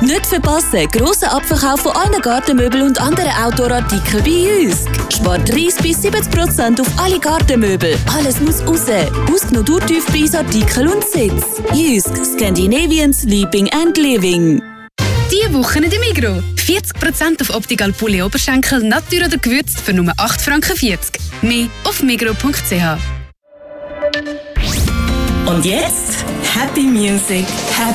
Nicht verpassen, grosser Abverkauf von allen Gartenmöbeln und anderen Outdoor-Artikeln bei Jysk. Spart 30-70% auf alle Gartenmöbel. Alles muss raus. Ausgenommen Durchtiefpreisartikel und Sitz. Jysk, Scandinavian Sleeping and Living. Diese Woche in der Migros. 40% auf Optical Pulli Oberschenkel, Natur oder gewürzt für nur 8,40 Franken. Mehr auf migros.ch. Und jetzt Happy Music, Happy